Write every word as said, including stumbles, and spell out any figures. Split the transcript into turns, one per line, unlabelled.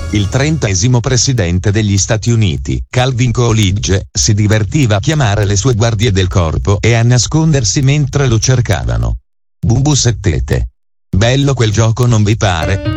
Il trentesimo presidente degli Stati Uniti, Calvin Coolidge, si divertiva a chiamare le sue guardie del corpo e a nascondersi mentre lo cercavano. Bubu settete. Bello quel gioco, non vi pare?